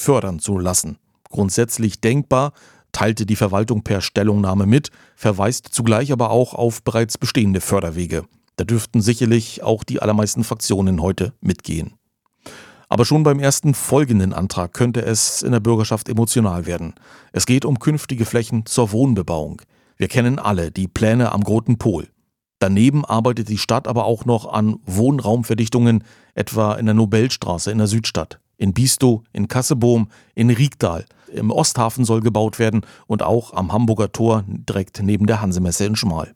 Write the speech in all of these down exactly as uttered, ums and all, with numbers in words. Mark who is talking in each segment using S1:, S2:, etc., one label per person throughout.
S1: fördern zu lassen. Grundsätzlich denkbar, teilte die Verwaltung per Stellungnahme mit, verweist zugleich aber auch auf bereits bestehende Förderwege. Da dürften sicherlich auch die allermeisten Fraktionen heute mitgehen. Aber schon beim ersten folgenden Antrag könnte es in der Bürgerschaft emotional werden. Es geht um künftige Flächen zur Wohnbebauung. Wir kennen alle die Pläne am Großen Pol. Daneben arbeitet die Stadt aber auch noch an Wohnraumverdichtungen, etwa in der Nobelstraße in der Südstadt, in Bistow, in Kasseboom, in Riegdal. Im Osthafen soll gebaut werden und auch am Hamburger Tor direkt neben der Hansemesse in Schmal.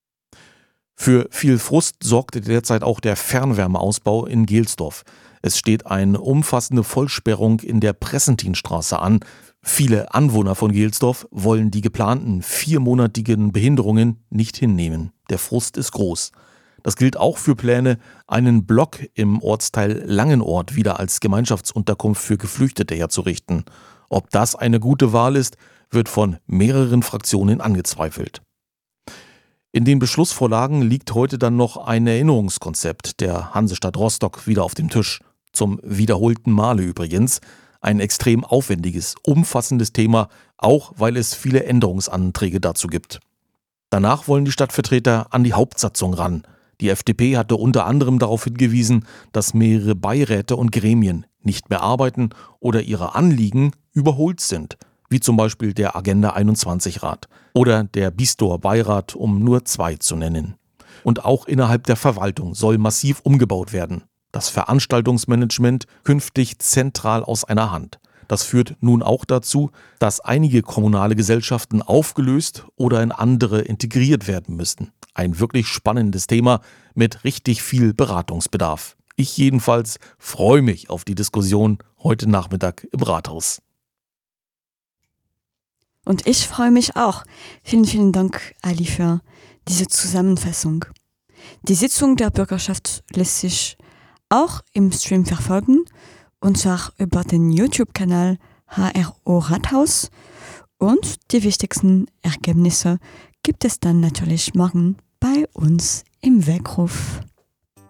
S1: Für viel Frust sorgte derzeit auch der Fernwärmeausbau in Gelsdorf. Es steht eine umfassende Vollsperrung in der Pressentinstraße an. Viele Anwohner von Gelsdorf wollen die geplanten viermonatigen Behinderungen nicht hinnehmen. Der Frust ist groß. Das gilt auch für Pläne, einen Block im Ortsteil Langenort wieder als Gemeinschaftsunterkunft für Geflüchtete herzurichten. Ob das eine gute Wahl ist, wird von mehreren Fraktionen angezweifelt. In den Beschlussvorlagen liegt heute dann noch ein Erinnerungskonzept der Hansestadt Rostock wieder auf dem Tisch. Zum wiederholten Male übrigens. Ein extrem aufwendiges, umfassendes Thema, auch weil es viele Änderungsanträge dazu gibt. Danach wollen die Stadtvertreter an die Hauptsatzung ran. Die F D P hatte unter anderem darauf hingewiesen, dass mehrere Beiräte und Gremien nicht mehr arbeiten oder ihre Anliegen überholt sind, wie zum Beispiel der Agenda einundzwanzig Rat oder der Bistower Beirat, um nur zwei zu nennen. Und auch innerhalb der Verwaltung soll massiv umgebaut werden. Das Veranstaltungsmanagement künftig zentral aus einer Hand. Das führt nun auch dazu, dass einige kommunale Gesellschaften aufgelöst oder in andere integriert werden müssen. Ein wirklich spannendes Thema mit richtig viel Beratungsbedarf. Ich jedenfalls freue mich auf die Diskussion heute Nachmittag im Rathaus.
S2: Und ich freue mich auch. Vielen, vielen Dank, Ali, für diese Zusammenfassung. Die Sitzung der Bürgerschaft lässt sich auch im Stream verfolgen, und zwar über den YouTube-Kanal H R O Rathaus. Und die wichtigsten Ergebnisse gibt es dann natürlich morgen bei uns im Weckruf.